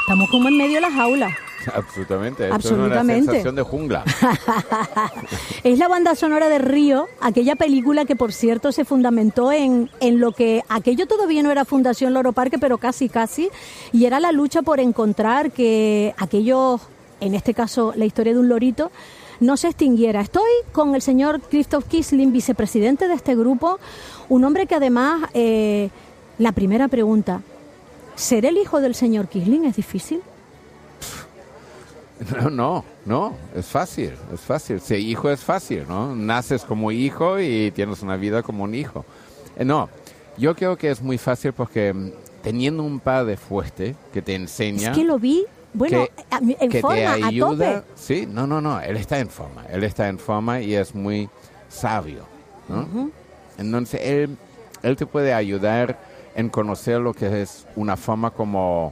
estamos como en medio de la jaula. Absolutamente, esto Absolutamente. es una sensación de jungla. Es la banda sonora de Río, aquella película que, por cierto, se fundamentó en lo que aquello todavía no era Fundación Loro Parque, pero casi, y era la lucha por encontrar que aquello, en este caso la historia de un lorito, no se extinguiera. Estoy con el señor Christoph Kissling, vicepresidente de este grupo, un hombre que además, la primera pregunta, ¿ser el hijo del señor Kissling es difícil? No, es fácil. Ser hijo es fácil, ¿no? Naces como hijo y tienes una vida como un hijo. No, yo creo que es muy fácil porque teniendo un padre fuerte que te enseña... Es que lo vi, bueno, en que forma, te ayuda, a tope. Sí, no, él está en forma y es muy sabio, ¿no? Uh-huh. Entonces, él te puede ayudar en conocer lo que es una forma como...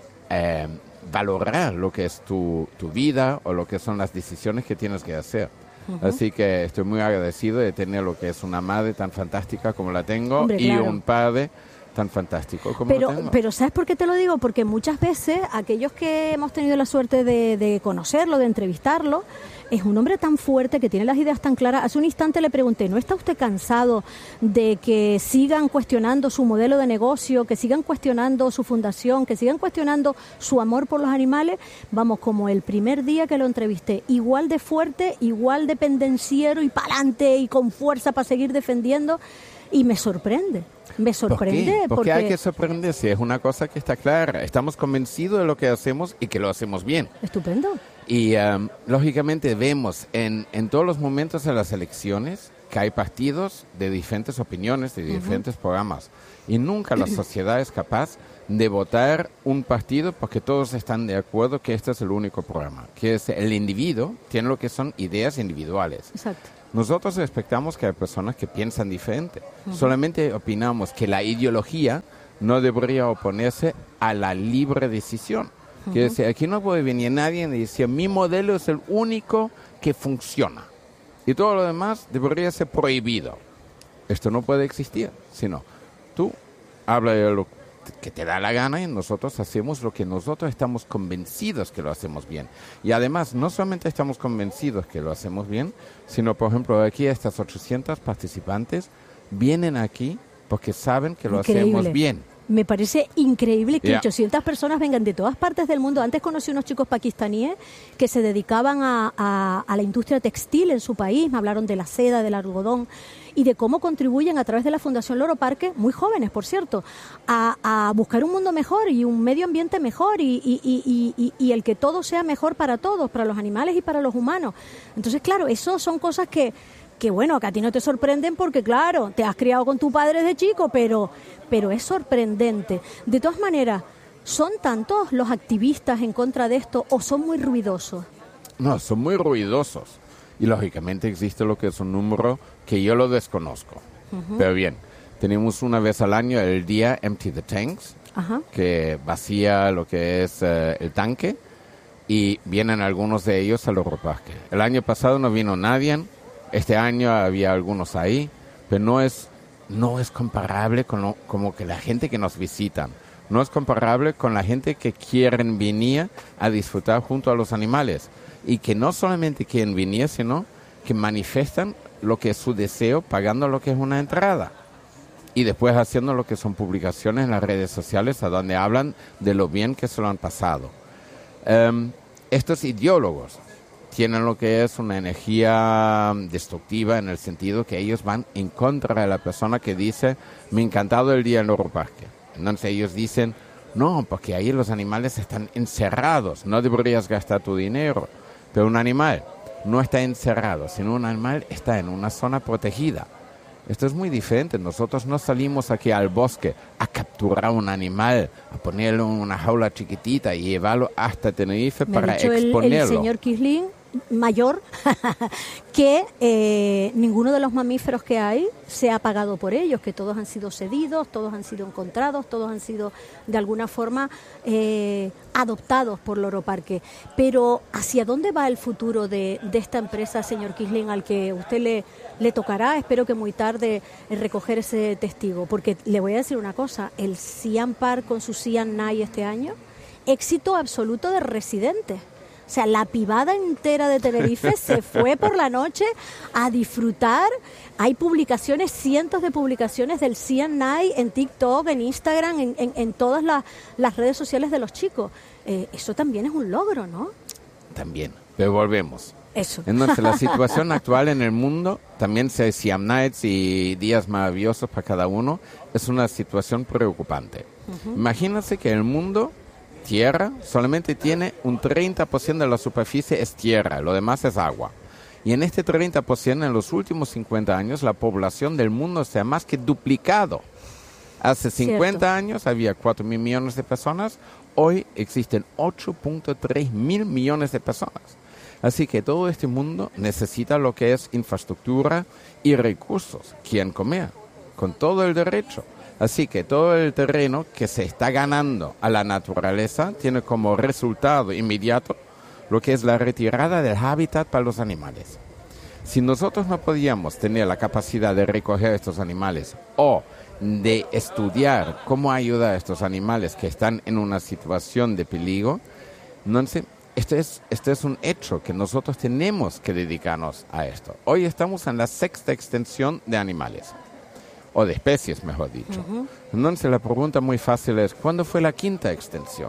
valorar lo que es tu vida o lo que son las decisiones que tienes que hacer. Uh-huh. Así que estoy muy agradecido de tener lo que es una madre tan fantástica como la tengo. Hombre, y claro, un padre tan fantástico como lo tengo. Pero ¿sabes por qué te lo digo? Porque muchas veces aquellos que hemos tenido la suerte de conocerlo, de entrevistarlo, es un hombre tan fuerte que tiene las ideas tan claras. Hace un instante le pregunté, ¿no está usted cansado de que sigan cuestionando su modelo de negocio, que sigan cuestionando su fundación, que sigan cuestionando su amor por los animales? Vamos, como el primer día que lo entrevisté, igual de fuerte, igual de pendenciero y pa'lante y con fuerza para seguir defendiendo. Y me sorprende. ¿Por qué? Porque hay que sorprenderse, es una cosa que está clara. Estamos convencidos de lo que hacemos y que lo hacemos bien. Estupendo. Y lógicamente vemos en todos los momentos de las elecciones que hay partidos de diferentes opiniones, de diferentes programas. Y nunca la sociedad es capaz de votar un partido porque todos están de acuerdo que este es el único programa. Que es el individuo tiene lo que son ideas individuales. Exacto. Nosotros respetamos que hay personas que piensan diferente. Solamente opinamos que la ideología no debería oponerse a la libre decisión. Quiere decir, aquí no puede venir nadie y decir, mi modelo es el único que funciona. Y todo lo demás debería ser prohibido. Esto no puede existir, sino tú habla de lo que te da la gana y nosotros hacemos lo que nosotros estamos convencidos que lo hacemos bien. Y además, no solamente estamos convencidos que lo hacemos bien, sino, por ejemplo, aquí estas 800 participantes vienen aquí porque saben que lo hacemos bien. Me parece increíble que 800 personas vengan de todas partes del mundo. Antes conocí unos chicos pakistaníes que se dedicaban a la industria textil en su país. Me hablaron de la seda, del algodón y de cómo contribuyen a través de la Fundación Loro Parque, muy jóvenes, por cierto, a buscar un mundo mejor y un medio ambiente mejor y el que todo sea mejor para todos, para los animales y para los humanos. Entonces, claro, eso son cosas que bueno, que a ti no te sorprenden porque, claro, te has criado con tu padre desde chico, pero es sorprendente. De todas maneras, ¿son tantos los activistas en contra de esto o son muy ruidosos? No, son muy ruidosos. Y lógicamente existe lo que es un número que yo lo desconozco. Pero bien, tenemos una vez al año el día Empty the Tanks, que vacía lo que es el tanque, y vienen algunos de ellos al Loro Parque. El año pasado no vino nadie. Este año había algunos ahí, pero no es comparable con como que la gente que nos visitan. No es comparable con la gente que quieren venir a disfrutar junto a los animales. Y que no solamente quieren venir, sino que manifiestan lo que es su deseo pagando lo que es una entrada. Y después haciendo lo que son publicaciones en las redes sociales a donde hablan de lo bien que se lo han pasado. Estos ideólogos tienen lo que es una energía destructiva en el sentido que ellos van en contra de la persona que dice, me ha encantado el día en Loro Parque. Entonces ellos dicen, no, porque ahí los animales están encerrados, no deberías gastar tu dinero. Pero un animal no está encerrado, sino un animal está en una zona protegida. Esto es muy diferente. Nosotros no salimos aquí al bosque a capturar un animal, a ponerlo en una jaula chiquitita y llevarlo hasta Tenerife para exponerlo. El señor Kissling mayor que ninguno de los mamíferos que hay se ha pagado por ellos, que todos han sido cedidos, todos han sido encontrados, todos han sido de alguna forma adoptados por Loro Parque. Pero ¿hacia dónde va el futuro de esta empresa, señor Kissling, al que usted le tocará, espero que muy tarde, recoger ese testigo? Porque le voy a decir una cosa, el Siam Park con su Siam Nai este año éxito absoluto de Residentes. O sea, la pibada entera de Tenerife se fue por la noche a disfrutar. Hay publicaciones, cientos de publicaciones del CNI en TikTok, en Instagram, en todas las redes sociales de los chicos. Eso también es un logro, ¿no? También, pero volvemos. Eso. Entonces, la situación actual en el mundo, también si hay Siam Nights y días maravillosos para cada uno, es una situación preocupante. Imagínense que el mundo, tierra, solamente tiene un 30% de la superficie es tierra, lo demás es agua. Y en este 30%, en los últimos 50 años, la población del mundo se ha más que duplicado. Hace 50 años había 4.000 millones de personas, hoy existen 8.3 mil millones de personas. Así que todo este mundo necesita lo que es infraestructura y recursos. ¿Quién comer? Con todo el derecho. Así que todo el terreno que se está ganando a la naturaleza tiene como resultado inmediato lo que es la retirada del hábitat para los animales. Si nosotros no podíamos tener la capacidad de recoger estos animales o de estudiar cómo ayudar a estos animales que están en una situación de peligro, entonces este es un hecho que nosotros tenemos que dedicarnos a esto. Hoy estamos en la 6ª extinción de animales, o de especies, mejor dicho. Entonces la pregunta muy fácil es, ¿cuándo fue la 5ª extinción?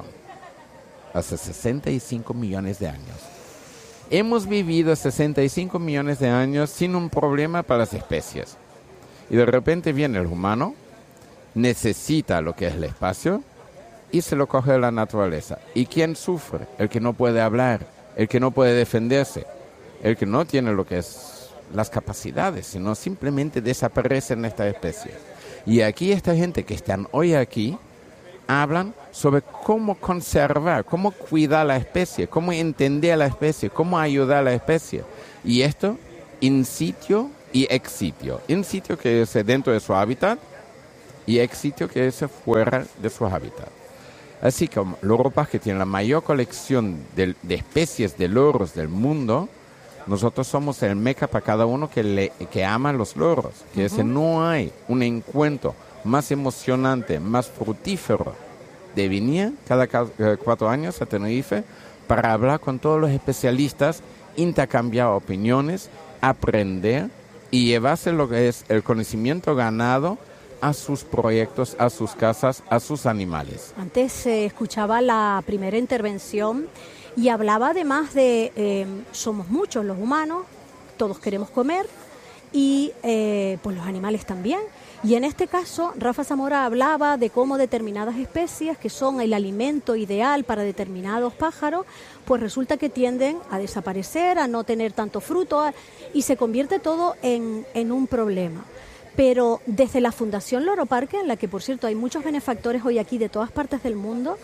Hace 65 millones de años. Hemos vivido 65 millones de años sin un problema para las especies. Y de repente viene el humano, necesita lo que es el espacio, y se lo coge de la naturaleza. ¿Y quién sufre? El que no puede hablar, el que no puede defenderse, el que no tiene lo que es las capacidades, sino simplemente desaparece en esta especie. Y aquí esta gente que están hoy aquí hablan sobre cómo conservar, cómo cuidar la especie, cómo entender a la especie, cómo ayudar a la especie. Y esto in situ y ex situ. In situ que es dentro de su hábitat y ex situ que es fuera de su hábitat. Así que los loros, que tienen la mayor colección de especies de loros del mundo, nosotros somos el meca para cada uno que ama los loros. Que no hay un encuentro más emocionante, más fructífero de venir cada 4 años a Tenerife para hablar con todos los especialistas, intercambiar opiniones, aprender y llevarse lo que es el conocimiento ganado a sus proyectos, a sus casas, a sus animales. Antes se escuchaba la primera intervención y hablaba además de somos muchos los humanos, todos queremos comer y pues los animales también. Y en este caso, Rafa Zamora hablaba de cómo determinadas especies, que son el alimento ideal para determinados pájaros, pues resulta que tienden a desaparecer, a no tener tanto fruto, y se convierte todo en un problema. Pero desde la Fundación Loro Parque, en la que por cierto hay muchos benefactores hoy aquí de todas partes del mundo,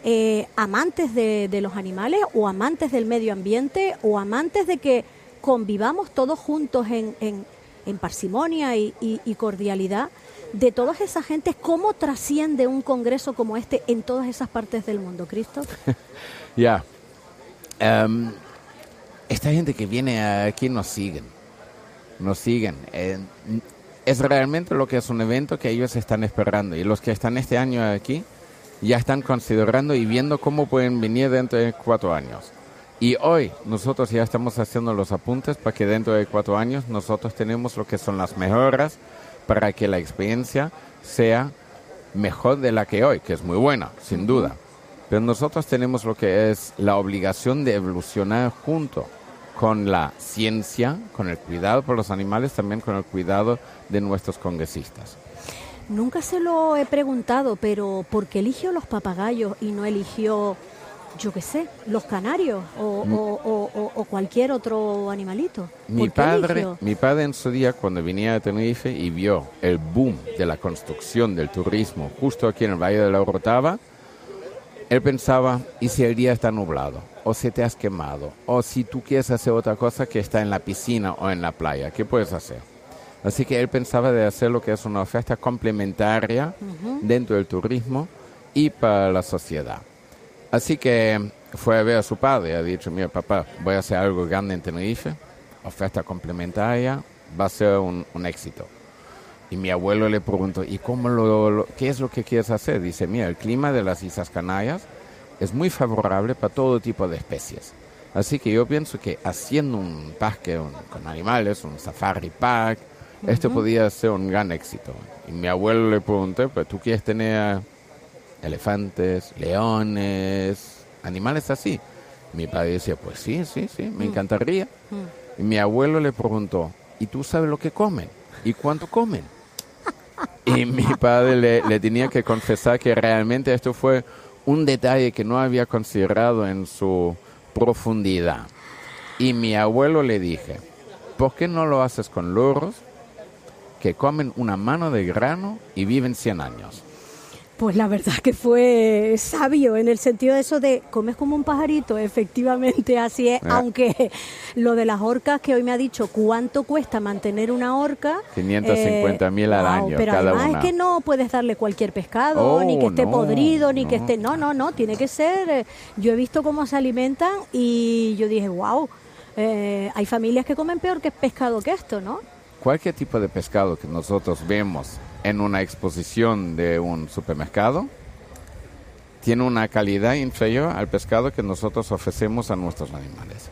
amantes de los animales o amantes del medio ambiente o amantes de que convivamos todos juntos en parsimonia y cordialidad, de todas esas gentes, ¿cómo trasciende un congreso como este en todas esas partes del mundo, Cristo? Ya. Esta gente que viene aquí nos siguen. Es realmente lo que es un evento que ellos están esperando. Y los que están este año aquí ya están considerando y viendo cómo pueden venir dentro de 4 años. Y hoy nosotros ya estamos haciendo los apuntes para que dentro de 4 años nosotros tenemos lo que son las mejoras para que la experiencia sea mejor de la que hoy, que es muy buena, sin duda. Pero nosotros tenemos lo que es la obligación de evolucionar junto con la ciencia, con el cuidado por los animales, también con el cuidado de nuestros congresistas. Nunca se lo he preguntado, pero ¿por qué eligió los papagayos y no eligió, yo qué sé, los canarios o cualquier otro animalito? Mi padre en su día, cuando venía a Tenerife y vio el boom de la construcción del turismo justo aquí en el Valle de la Orotava, él pensaba, ¿y si el día está nublado? O si te has quemado, o si tú quieres hacer otra cosa que está en la piscina o en la playa, ¿qué puedes hacer? Así que él pensaba de hacer lo que es una oferta complementaria dentro del turismo y para la sociedad. Así que fue a ver a su padre y ha dicho, mira papá, voy a hacer algo grande en Tenerife, oferta complementaria, va a ser un éxito. Y mi abuelo le preguntó, ¿y qué es lo que quieres hacer? Dice, mira, el clima de las Islas Canarias es muy favorable para todo tipo de especies. Así que yo pienso que haciendo un parque con animales, un safari park, esto podía ser un gran éxito. Y mi abuelo le pregunté, pues ¿tú quieres tener elefantes, leones, animales así? Mi padre decía, pues sí, me encantaría. Y mi abuelo le preguntó, ¿y tú sabes lo que comen? ¿Y cuánto comen? Y mi padre le tenía que confesar que realmente esto fue un detalle que no había considerado en su profundidad. Y mi abuelo le dije, ¿por qué no lo haces con loros que comen una mano de grano y viven 100 años? Pues la verdad que fue sabio en el sentido de eso de comes como un pajarito, efectivamente así es, aunque lo de las orcas que hoy me ha dicho cuánto cuesta mantener una orca. 550.000 al año pero cada además una. Es que no puedes darle cualquier pescado, ni que esté podrido, ni que esté... No, tiene que ser... yo he visto cómo se alimentan y yo dije, wow, hay familias que comen peor que pescado que esto, ¿no? Cualquier tipo de pescado que nosotros vemos en una exposición de un supermercado tiene una calidad inferior al pescado que nosotros ofrecemos a nuestros animales.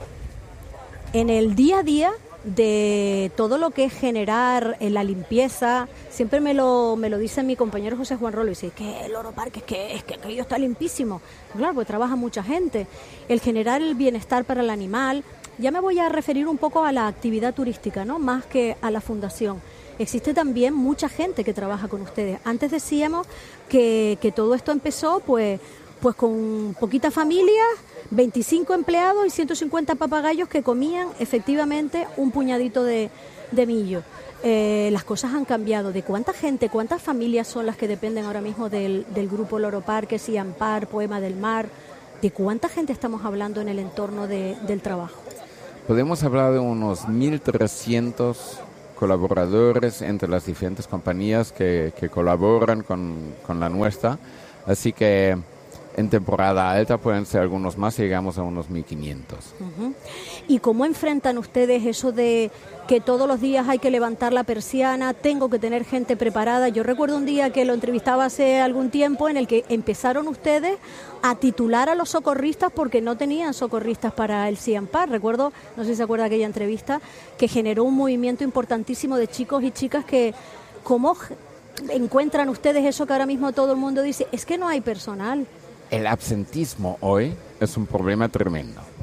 En el día a día de todo lo que es generar la limpieza, siempre me lo dice mi compañero José Juan Rolo, y dice que el Loro Parque es que aquello está limpísimo. Claro, pues trabaja mucha gente. El generar el bienestar para el animal, ya me voy a referir un poco a la actividad turística, ¿no? Más que a la fundación. Existe también mucha gente que trabaja con ustedes. Antes decíamos que todo esto empezó pues con poquitas familias, 25 empleados y 150 papagayos que comían efectivamente un puñadito de millo. Las cosas han cambiado. ¿De cuánta gente, cuántas familias son las que dependen ahora mismo del grupo Loro Parque, Siampar, Poema del Mar? ¿De cuánta gente estamos hablando en el entorno del trabajo? Podemos hablar de unos 1.300 colaboradores entre las diferentes compañías que colaboran con la nuestra. Así que en temporada alta pueden ser algunos más y llegamos a unos 1.500. ¿Y cómo enfrentan ustedes eso de que todos los días hay que levantar la persiana, tengo que tener gente preparada? Yo recuerdo un día que lo entrevistaba hace algún tiempo en el que empezaron ustedes a titular a los socorristas porque no tenían socorristas para el Siampar. Recuerdo, no sé si se acuerda aquella entrevista, que generó un movimiento importantísimo de chicos y chicas que, ¿cómo encuentran ustedes eso que ahora mismo todo el mundo dice? Es que no hay personal. El absentismo hoy es un problema tremendo.